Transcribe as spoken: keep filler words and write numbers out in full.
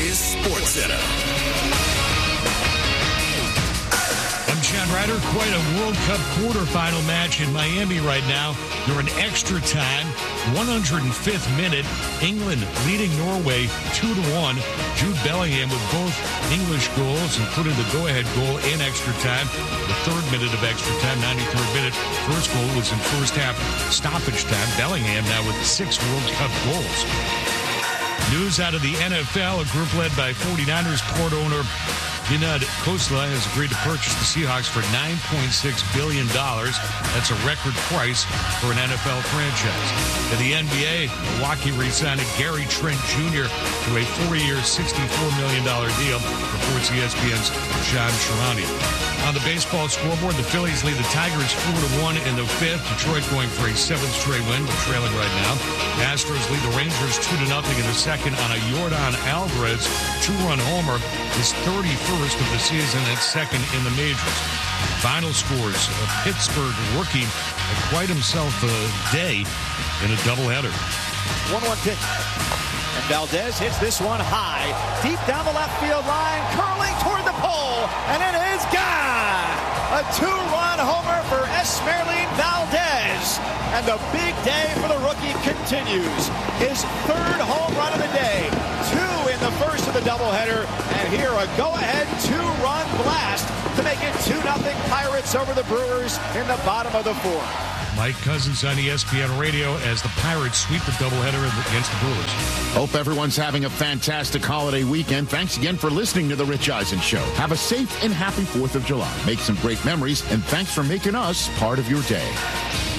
is SportsCenter. I'm John Ryder. Quite a World Cup quarterfinal match in Miami right now. They're in extra time, one hundred fifth minute. England leading Norway two to one. Jude Bellingham with both English goals, including the go-ahead goal in extra time. The third minute of extra time, ninety-third minute. First goal was in first half stoppage time. Bellingham now with six World Cup goals. News out of the N F L, a group led by forty-niners court owner Yinad Khosla has agreed to purchase the Seahawks for nine point six billion dollars. That's a record price for an N F L franchise. In the N B A, Milwaukee re-signed Gary Trent Junior to a four-year, sixty-four million dollars deal, reports E S P N's John Sharania. On the baseball scoreboard, the Phillies lead the Tigers four to one in the fifth. Detroit going for a seventh straight win, but trailing right now. The Astros lead the Rangers two to nothing in the second on a Yordan Alvarez two-run homer, his thirty-first of the season and second in the majors. Final scores, a Pittsburgh rookie had quite himself a day in a doubleheader. one one pitch. And Valdez hits this one high, deep down the left field line, curling toward the pole, and it is gone! A two-run homer for Esmeralyn Valdez. And the big day for the rookie continues. His third home run of the day. Two in the first of the doubleheader. And here a go-ahead two-run blast to make it two nothing Pirates over the Brewers in the bottom of the fourth. Mike Cousins on E S P N Radio as the Pirates sweep the doubleheader against the Brewers. Hope everyone's having a fantastic holiday weekend. Thanks again for listening to The Rich Eisen Show. Have a safe and happy fourth of July. Make some great memories, and thanks for making us part of your day.